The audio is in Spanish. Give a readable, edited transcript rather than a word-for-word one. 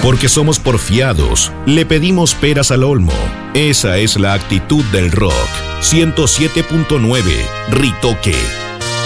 Porque somos porfiados, le pedimos peras al olmo. Esa es la actitud del rock. 107.9 Ritoque.